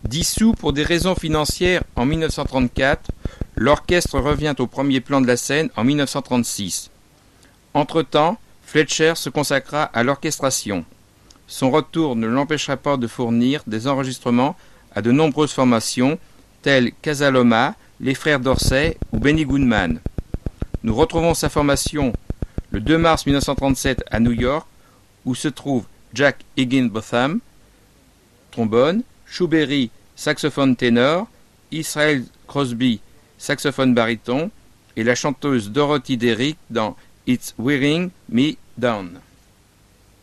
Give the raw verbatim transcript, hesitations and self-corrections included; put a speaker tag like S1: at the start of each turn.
S1: Dissous pour des raisons financières en mille neuf cent trente-quatre, l'orchestre revient au premier plan de la scène en mille neuf cent trente-six. Entre-temps, Fletcher se consacra à l'orchestration. Son retour ne l'empêchera pas de fournir des enregistrements à de nombreuses formations telles Casaloma, les frères Dorsey ou Benny Goodman. Nous retrouvons sa formation le deux mars mille neuf cent trente-sept à New York, où se trouve Jack Higginbotham, trombone, Shoeberry, saxophone ténor, Israel Crosby, saxophone baryton, et la chanteuse Dorothy Derrick dans It's Wearing Me Down.